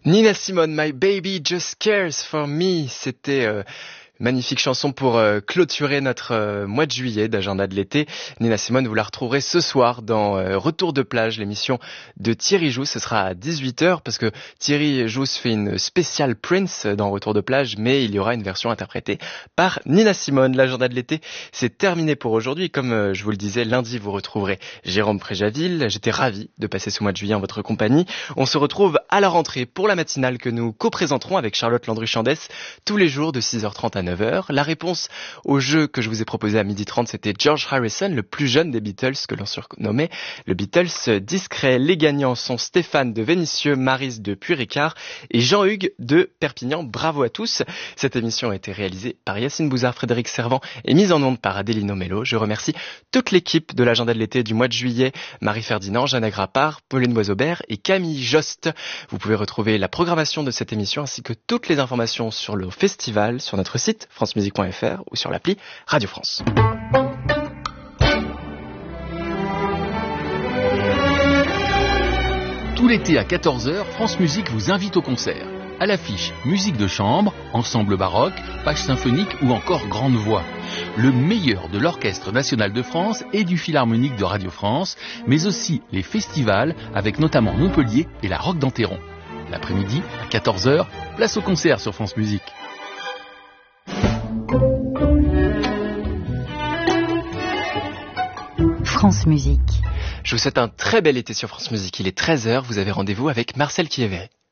Nina Simone, My Baby Just Cares for Me, c'était magnifique chanson pour clôturer notre mois de juillet d'agenda de l'été. Nina Simone, vous la retrouverez ce soir dans Retour de plage, l'émission de Thierry Jousse. Ce sera à 18h parce que Thierry Jousse fait une spéciale Prince dans Retour de plage, mais il y aura une version interprétée par Nina Simone. L'agenda de l'été, c'est terminé pour aujourd'hui. Comme je vous le disais, lundi, vous retrouverez Jérôme Préjaville. J'étais ravi de passer ce mois de juillet en votre compagnie. On se retrouve à la rentrée pour la matinale que nous co-présenterons avec Charlotte Landru-Chandès tous les jours de 6h30 à 9h. La réponse au jeu que je vous ai proposé à 12h30, c'était George Harrison, le plus jeune des Beatles, que l'on surnommait le Beatles discret. Les gagnants sont Stéphane de Vénissieux, Maryse de Puyrécart et Jean-Hugues de Perpignan. Bravo à tous. Cette émission a été réalisée par Yacine Bouzard, Frédéric Servan et mise en onde par Adélino Mello. Je remercie toute l'équipe de l'agenda de l'été du mois de juillet, Marie Ferdinand, Jeanne Agrapard, Pauline Boisaubert et Camille Jost. Vous pouvez retrouver la programmation de cette émission ainsi que toutes les informations sur le festival sur notre site francemusique.fr ou sur l'appli Radio France. Tout l'été à 14h, France Musique vous invite au concert. À l'affiche, musique de chambre, ensemble baroque, page symphonique ou encore grande voix. Le meilleur de l'Orchestre national de France et du Philharmonique de Radio France, mais aussi les festivals avec notamment Montpellier et la Roque d'Enterron. L'après-midi, à 14h, place au concert sur France Musique. France Musique. Je vous souhaite un très bel été sur France Musique. Il est 13h, vous avez rendez-vous avec Marcel Kievé.